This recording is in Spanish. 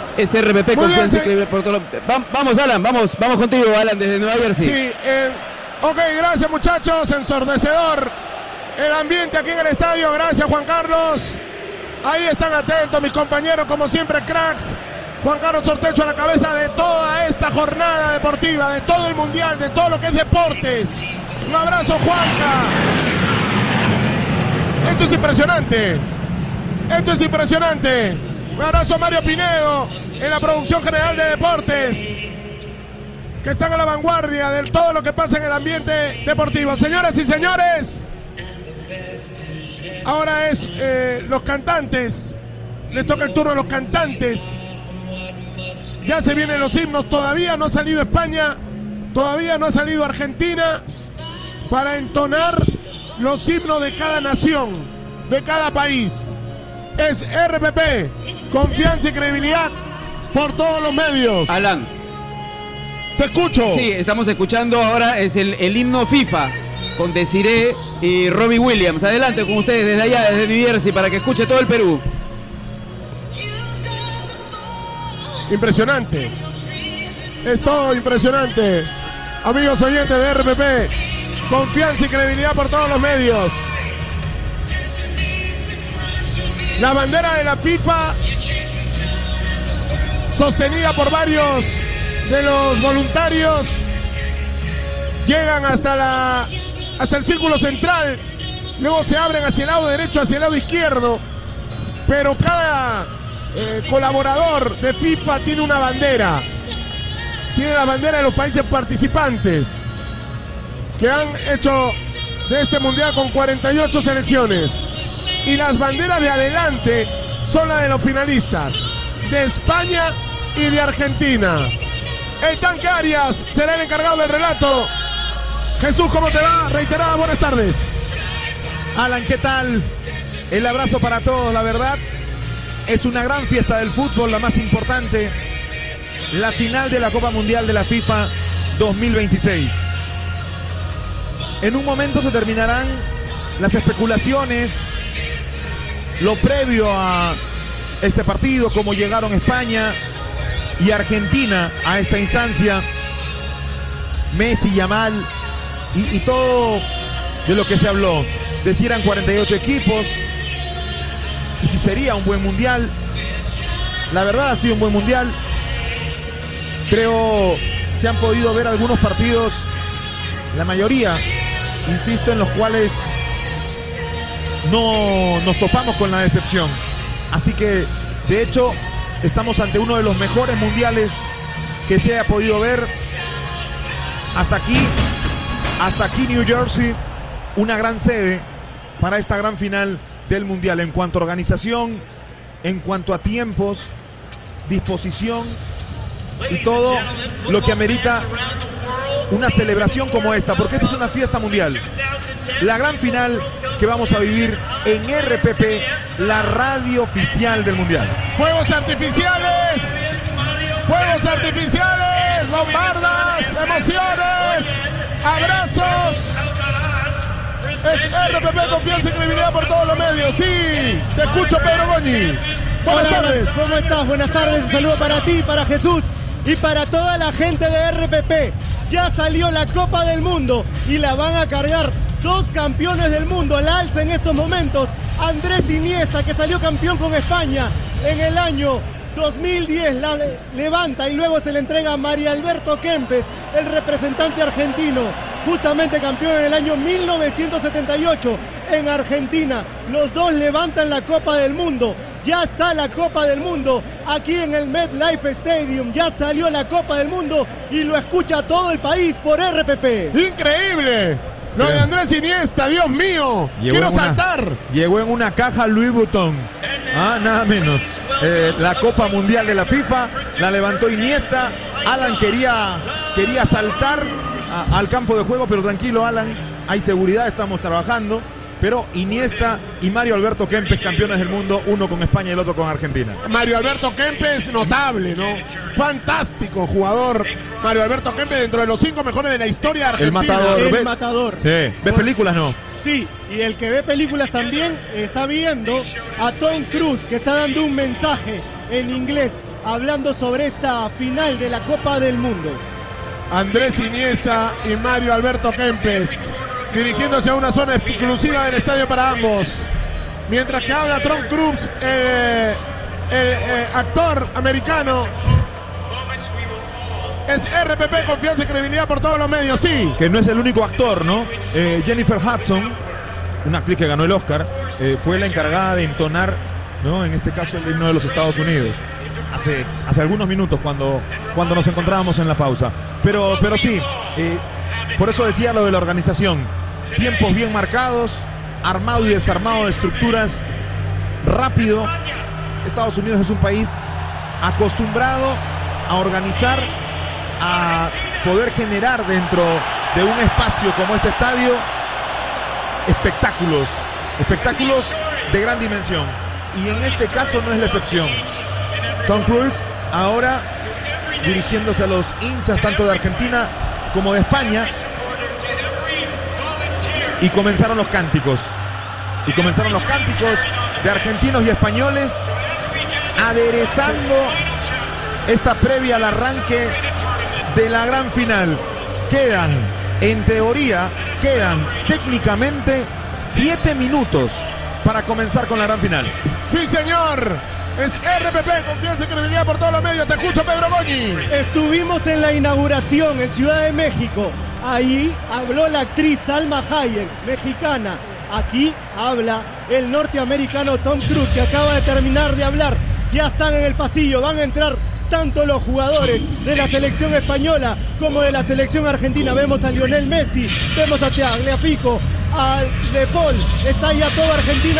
Es RPP, confianza increíble por todo. Vamos, Alan, vamos contigo, Alan, desde Nueva Jersey. Sí, ok, gracias muchachos, ensordecedor el ambiente aquí en el estadio, gracias Juan Carlos. Ahí están atentos mis compañeros, como siempre, cracks. Juan Carlos Ortecho a la cabeza de toda esta jornada deportiva, de todo el mundial, de todo lo que es deportes. Un abrazo, Juanca. Esto es impresionante. Esto es impresionante. Un abrazo a Mario Pinedo en la producción general de deportes, que están a la vanguardia de todo lo que pasa en el ambiente deportivo. Señoras y señores, ahora es los cantantes. Les toca el turno a los cantantes. Ya se vienen los himnos. Todavía no ha salido España, todavía no ha salido Argentina para entonar los himnos de cada nación, de cada país. Es RPP, confianza y credibilidad por todos los medios. Alan, te escucho. Sí, estamos escuchando ahora, es el himno FIFA con Desiree y Robbie Williams. Adelante con ustedes desde allá, desde New Jersey, para que escuche todo el Perú. Impresionante. Es todo impresionante. Amigos oyentes de RPP, confianza y credibilidad por todos los medios. La bandera de la FIFA, sostenida por varios de los voluntarios, llegan hasta el círculo central. Luego se abren hacia el lado derecho, hacia el lado izquierdo. Pero cada colaborador de FIFA tiene una bandera. Tiene la bandera de los países participantes que han hecho de este mundial con 48 selecciones. Y las banderas de adelante son las de los finalistas, de España y de Argentina. El Tanque Arias será el encargado del relato. Jesús, ¿cómo te va? Reiterada, buenas tardes. Alan, ¿qué tal? El abrazo para todos, la verdad. Es una gran fiesta del fútbol, la más importante. La final de la Copa Mundial de la FIFA 2026. En un momento se terminarán las especulaciones, lo previo a este partido, cómo llegaron España y Argentina a esta instancia, Messi, Yamal y todo de lo que se habló, de si eran 48 equipos y si sería un buen mundial. La verdad ha sido un buen mundial. Creo se han podido ver algunos partidos, la mayoría, insisto, en los cuales no nos topamos con la decepción. Así que, de hecho, estamos ante uno de los mejores mundiales que se haya podido ver hasta aquí New Jersey, una gran sede para esta gran final del mundial en cuanto a organización, en cuanto a tiempos, disposición y todo lo que amerita una celebración como esta, porque esta es una fiesta mundial. La gran final que vamos a vivir en RPP, la radio oficial del mundial. Fuegos artificiales, bombardas, emociones, abrazos. Es RPP, confianza y credibilidad por todos los medios. Sí, te escucho, Pedro Goñi. Buenas tardes. ¿Cómo estás? Buenas tardes. Un saludo para ti, para Jesús y para toda la gente de RPP. Ya salió la Copa del Mundo y la van a cargar dos campeones del mundo al alza en estos momentos. Andrés Iniesta, que salió campeón con España en el año 2010, la levanta y luego se le entrega a María Alberto Kempes, el representante argentino, justamente campeón en el año 1978 en Argentina. Los dos levantan la Copa del Mundo. Ya está la Copa del Mundo aquí en el MetLife Stadium. Ya salió la Copa del Mundo y lo escucha todo el país por RPP. ¡Increíble! Lo de Andrés Iniesta, Dios mío. Quiero saltar. Llegó en una caja Louis Vuitton. Nada menos. La Copa Mundial de la FIFA la levantó Iniesta. Alan quería saltar al campo de juego, pero tranquilo, Alan. Hay seguridad, estamos trabajando. Pero Iniesta y Mario Alberto Kempes, campeones del mundo, uno con España y el otro con Argentina. Mario Alberto Kempes, notable, ¿no? Fantástico jugador. Mario Alberto Kempes, dentro de los 5 mejores de la historia de Argentina. El matador. El ¿Ves? matador. Sí. ¿Ves películas? No. Sí, y el que ve películas también está viendo a Tom Cruise, que está dando un mensaje en inglés hablando sobre esta final de la Copa del Mundo. Andrés Iniesta y Mario Alberto Kempes dirigiéndose a una zona exclusiva del estadio para ambos. Mientras que habla Tom Cruise, el actor americano. Es RPP, confianza y credibilidad por todos los medios, sí. Que no es el único actor, ¿no? Jennifer Hudson, una actriz que ganó el Oscar, fue la encargada de entonar, ¿no? En este caso el himno de los Estados Unidos. Hace algunos minutos cuando nos encontrábamos en la pausa. Pero sí, por eso decía lo de la organización. Tiempos bien marcados, armado y desarmado de estructuras, rápido. Estados Unidos es un país acostumbrado a organizar, a poder generar dentro de un espacio como este estadio espectáculos de gran dimensión. Y en este caso no es la excepción. Tom Cruise ahora dirigiéndose a los hinchas tanto de Argentina como de España. Y comenzaron los cánticos. De argentinos y españoles aderezando esta previa al arranque de la gran final. En teoría, quedan técnicamente 7 minutos para comenzar con la gran final. Sí, señor. Es RPP, confianza y credibilidad por todos los medios. Te escucho, Pedro Goñi. Estuvimos en la inauguración en Ciudad de México. Ahí habló la actriz Salma Hayek, mexicana. Aquí habla el norteamericano Tom Cruise, que acaba de terminar de hablar. Ya están en el pasillo, van a entrar tanto los jugadores de la selección española como de la selección argentina. Vemos a Lionel Messi, vemos a Tagliafico, a De Paul. Está ya toda Argentina